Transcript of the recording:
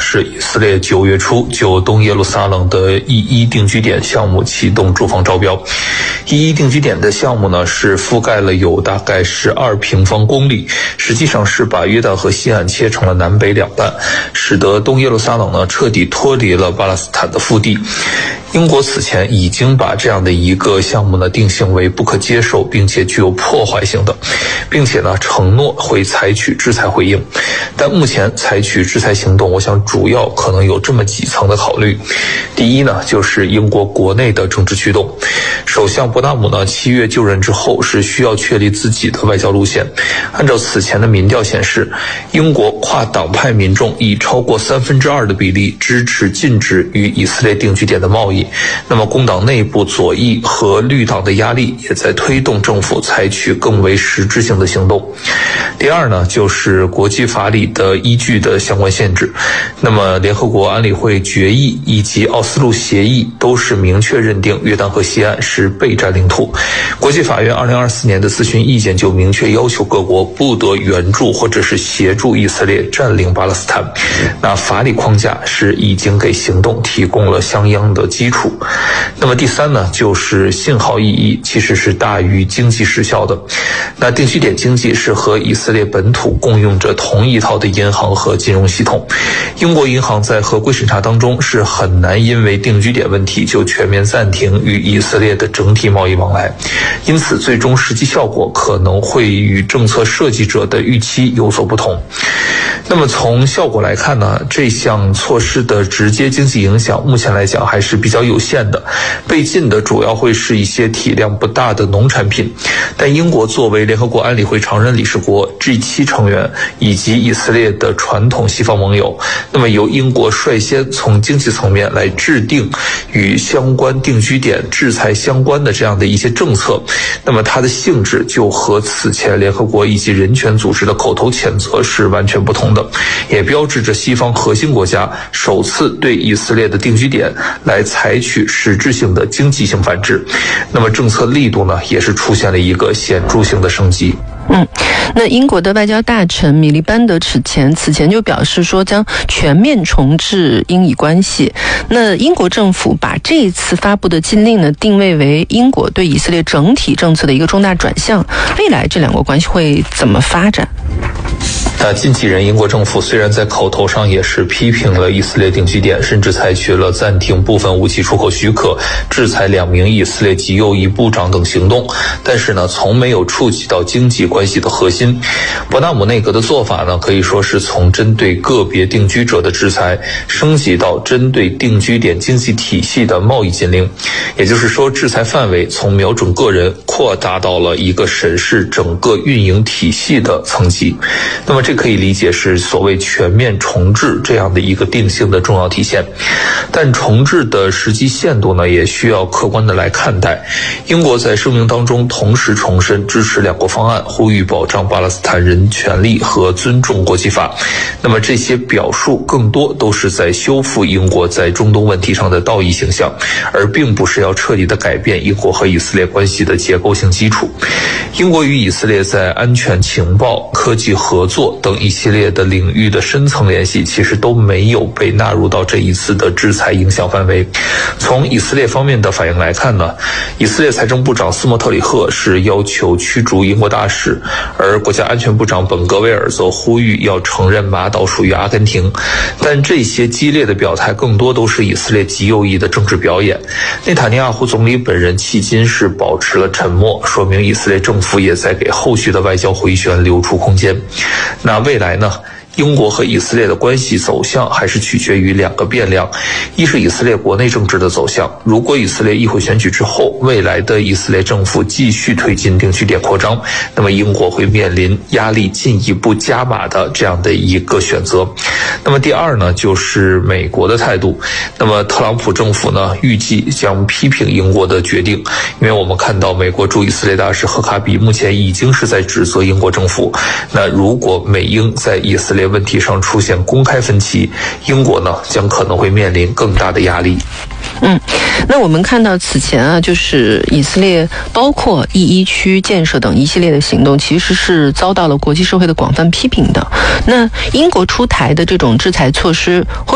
是以色列9月初就东耶路撒冷的E1定居点项目启动住房招标。E1定居点的项目呢，是覆盖了有大概12平方公里，实际上是把约旦河西岸切成了南北两半，使得东耶路撒冷呢彻底脱离了巴勒斯坦的腹地。英国此前已经把这样的一个项目呢定性为不可接受并且具有破坏性的，并且呢承诺会采取制裁回应。但目前采取制裁行动，我想主要可能有这么几层的考虑。第一呢，就是英国国内的政治驱动。首相伯纳姆呢7月就任之后是需要确立自己的外交路线。按照此前的民调显示，英国跨党派民众以超过2/3的比例支持禁止与以色列定居点的贸易。那么工党内部左翼和绿党的压力也在推动政府采取更为实质性的行动。第二呢，就是国际法里的依据的相关限制。那么联合国安理会决议以及奥斯陆协议都是明确认定约旦河西岸是备战领土。国际法院2024年的咨询意见就明确要求各国不得援助或者是协助以色列占领巴勒斯坦。那法理框架是已经给行动提供了相应的基础。那么第三呢，就是信号意义其实是大于经济实效的。那定居点经济是和以色列本土共用着同一套的银行和金融系统。英国银行在合规审查当中是很难因为定居点问题就全面暂停与以色列的整体贸易往来，因此最终实际效果可能会与政策设计者的预期有所不同。那么从效果来看呢，这项措施的直接经济影响目前来讲还是比较有限的，被禁的主要会是一些体量不大的农产品。但英国作为联合国安理会常任理事国、G7 成员以及以色列的传统西方盟友，那么由英国率先从经济层面来制定与相关定居点制裁相关的这样的一些政策，那么它的性质就和此前联合国以及人权组织的口头谴责是完全不同的，也标志着西方核心国家首次对以色列的定居点来采取实质性的经济性反制。那么政策力度呢，也是出现了一个显著性的升级。 那英国的外交大臣米利班德此前就表示说将全面重置英以关系。那英国政府把这一次发布的禁令呢定位为英国对以色列整体政策的一个重大转向，未来这两国关系会怎么发展？ 经纪人英国政府虽然在口头上也是批评了以色列定居点，甚至采取了暂停部分武器出口许可、制裁2名以色列极右翼部长等行动，但是呢，从没有触及到经济关系的核心。伯纳姆内阁的做法呢，可以说是从针对个别定居者的制裁升级到针对定居点经济体系的贸易禁令，也就是说，制裁范围从瞄准个人扩大到了一个审视整个运营体系的层级。那么这可以理解是所谓全面重置这样的一个定性的重要体现。但重置的实际限度呢，也需要客观的来看待。英国在声明当中同时重申支持两国方案，呼吁保障巴勒斯坦人权利和尊重国际法。那么这些表述更多都是在修复英国在中东问题上的道义形象，而并不是要彻底的改变英国和以色列关系的结构性基础。英国与以色列在安全情报、科技合作等一系列的领域的深层联系其实都没有被纳入到这一次的制裁影响范围。从以色列方面的反应来看呢，以色列财政部长斯莫特里赫是要求驱逐英国大使，而国家安全部长本格维尔则呼吁要承认马岛属于阿根廷。但这些激烈的表态更多都是以色列极右翼的政治表演。内塔尼亚胡总理本人迄今是保持了沉默，说明以色列政府也在给后续的外交回旋留出空间。那未来呢，英国和以色列的关系走向还是取决于两个变量，一是以色列国内政治的走向，如果以色列议会选举之后，未来的以色列政府继续推进定居点扩张，那么英国会面临压力进一步加码的这样的一个选择。那么第二呢，就是美国的态度。那么特朗普政府呢，预计将批评英国的决定，因为我们看到美国驻以色列大使赫卡比目前已经是在指责英国政府。那如果美英在以色列问题上出现公开分歧，英国呢将可能会面临更大的压力。 那我们看到此前啊，就是以色列包括E1区建设等一系列的行动，其实是遭到了国际社会的广泛批评的。那英国出台的这种制裁措施